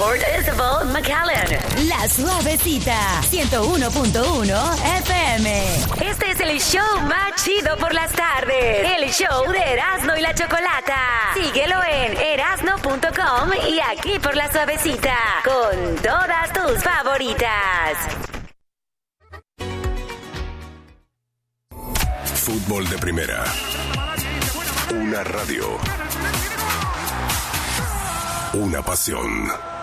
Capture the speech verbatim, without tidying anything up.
Port Isabel, McAllen. La Suavecita, ciento uno punto uno F M. Este es el show más chido por las tardes. El show de Erasmo y la Chocolata. Síguelo en erasmo punto com y aquí por La Suavecita. Con todas tus favoritas. Fútbol de primera. Una radio. Una pasión.